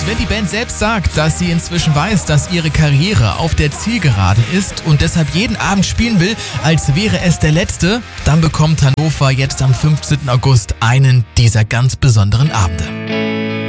Wenn die Band selbst sagt, dass sie inzwischen weiß, dass ihre Karriere auf der Zielgeraden ist und deshalb jeden Abend spielen will, als wäre es der letzte, dann bekommt Hannover jetzt am 15. August einen dieser ganz besonderen Abende.